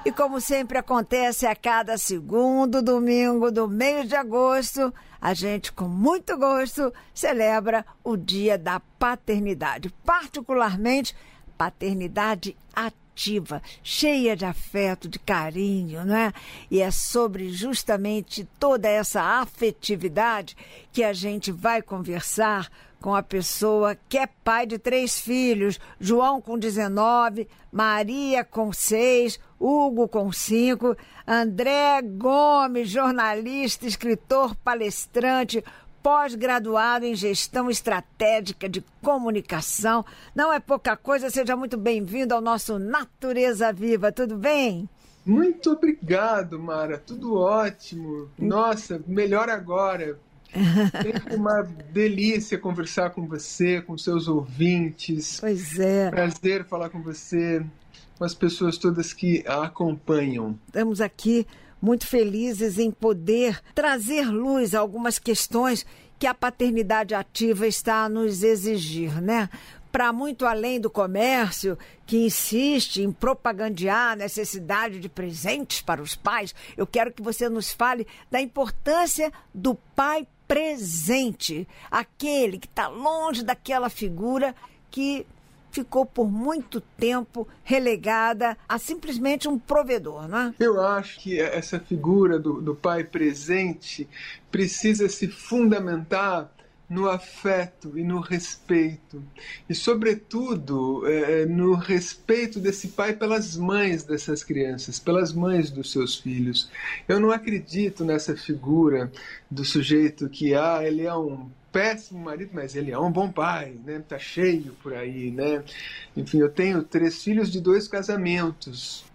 E como sempre acontece a cada segundo domingo do mês de agosto, a gente, com muito gosto, celebra o Dia da Paternidade, particularmente paternidade ativa, cheia de afeto, de carinho, não é? E é sobre justamente toda essa afetividade que a gente vai conversar com a pessoa que é pai de 3 filhos, João com 19, Maria com 6, Hugo com 5, André Gomes, jornalista, escritor, palestrante, pós-graduado em gestão estratégica de comunicação. Não é pouca coisa, seja muito bem-vindo ao nosso Natureza Viva, tudo bem? Muito obrigado, Mara, tudo ótimo. Nossa, melhor agora. Sempre uma delícia conversar com você, com seus ouvintes. Pois é. Prazer falar com você, com as pessoas todas que a acompanham. Estamos aqui muito felizes em poder trazer luz a algumas questões que a paternidade ativa está a nos exigir, né? Para muito além do comércio, que insiste em propagandear a necessidade de presentes para os pais, eu quero que você nos fale da importância do pai presente, aquele que está longe daquela figura que ficou por muito tempo relegada a simplesmente um provedor, não é? Eu acho que essa figura do pai presente precisa se fundamentar no afeto e no respeito. E, sobretudo, no respeito desse pai pelas mães dessas crianças, pelas mães dos seus filhos. Eu não acredito nessa figura do sujeito que, ele é um péssimo marido, mas ele é um bom pai, né? Tá cheio por aí, né? Enfim, eu tenho 3 filhos de 2 casamentos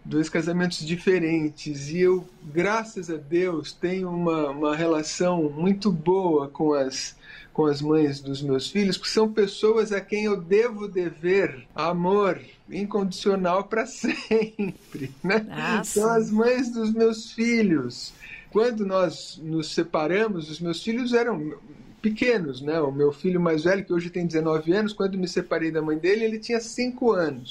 diferentes, e eu, graças a Deus, tenho uma relação muito boa com as mães dos meus filhos, porque são pessoas a quem eu devo dever amor incondicional para sempre, né? São as mães dos meus filhos. Quando nós nos separamos, os meus filhos eram pequenos, né? O meu filho mais velho, que hoje tem 19 anos, quando me separei da mãe dele, ele tinha 5 anos.